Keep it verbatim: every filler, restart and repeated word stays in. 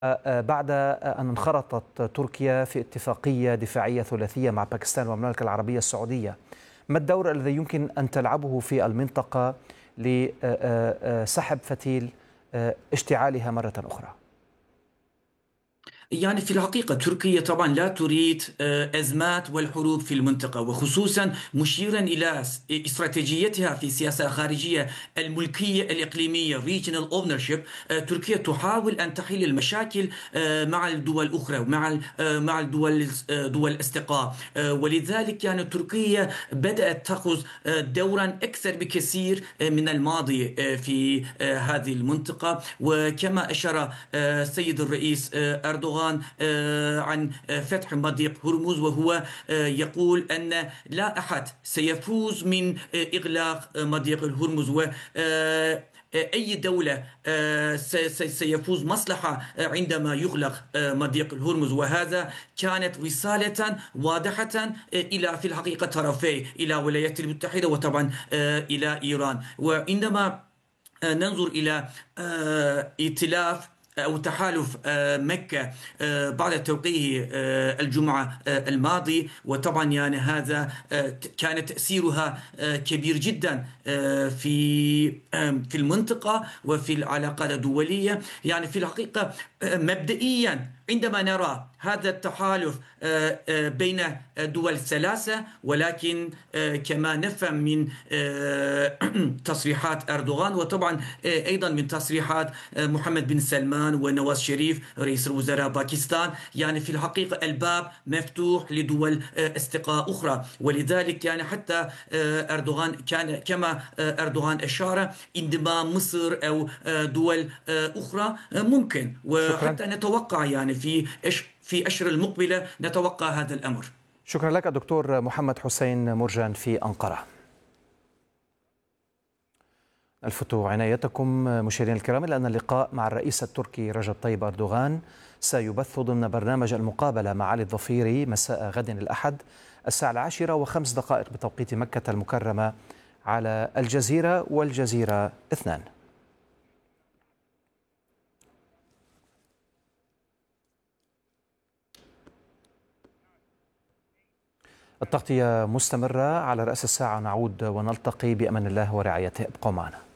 بعد أن انخرطت تركيا في اتفاقية دفاعية ثلاثية مع باكستان والمملكة العربية السعودية، ما الدور الذي يمكن أن تلعبه في المنطقة لسحب فتيل اشتعالها مرة أخرى؟ يعني في الحقيقة تركيا طبعا لا تريد أزمات والحروب في المنطقة، وخصوصا مشيرا إلى استراتيجيتها في السياسة الخارجية الملكية الإقليمية regional ownership. تركيا تحاول أن تحل المشاكل مع الدول الأخرى ومع مع الدول دول الاستقاء، ولذلك يعني تركيا بدأت تأخذ دورا أكثر بكثير من الماضي في هذه المنطقة. وكما أشار السيد الرئيس أردوغان عن فتح مضيق هرمز، وهو يقول أن لا أحد سيفوز من إغلاق مضيق الهرمز، و أي دولة سيفوز مصلحة عندما يغلق مضيق الهرمز. وهذا كانت رسالة واضحة إلى في الحقيقة طرفي، إلى الولايات المتحدة وطبعا إلى إيران. وعندما ننظر إلى ائتلاف أو تحالف مكة بعد توقيعه الجمعة الماضي، وطبعا يعني هذا كان تأثيرها كبير جدا في في المنطقة وفي العلاقات الدولية. يعني في الحقيقة مبدئيا عندما نرى هذا التحالف بين دول ثلاثة، ولكن كما نفهم من تصريحات أردوغان وطبعا أيضا من تصريحات محمد بن سلمان ونواز شريف رئيس وزراء باكستان، يعني في الحقيقة الباب مفتوح لدول استقاء أخرى. ولذلك يعني حتى أردوغان كان كما أردوغان أشار انضمام مصر أو دول أخرى ممكن، شكرا. وحتى نتوقع يعني في في أشهر المقبلة نتوقع هذا الأمر. شكرا لك الدكتور محمد حسين مرجان في أنقرة. ألفت عنايتكم مشاهدينا الكرام لأن اللقاء مع الرئيس التركي رجب طيب أردوغان سيبث ضمن برنامج المقابلة مع علي الظفيري مساء غد الأحد الساعة العاشرة وخمس دقائق بتوقيت مكة المكرمة على الجزيرة والجزيرة اثنان. التغطية مستمرة على رأس الساعة، نعود ونلتقي بأمان الله ورعايته. ابقوا معنا.